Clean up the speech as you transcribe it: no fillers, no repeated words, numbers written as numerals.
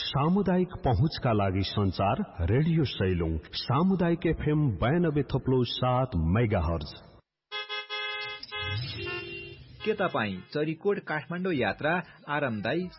सामुदायिक पहुँचका लागि संचार रेडियो सैलुङ सामुदायिक FM 92.7 मेगाहर्ज। के तपाई चरीकोट काठमाडौँ यात्रा आरामदायी